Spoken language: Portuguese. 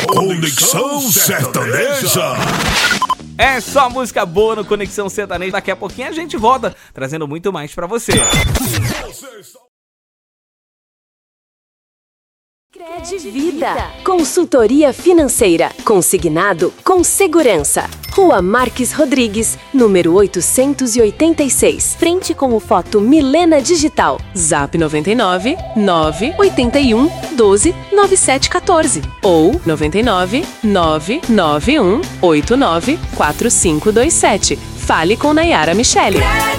Conexão Sertaneja. É só música boa no Conexão Sertaneja. Daqui a pouquinho a gente volta trazendo muito mais pra você. Credvida. Consultoria financeira. Consignado com segurança. Rua Marques Rodrigues, número 886. Frente com o Foto Milena Digital. Zap 99 981 12 9714 ou 99 991 89 4527. Fale com Nayara Michele.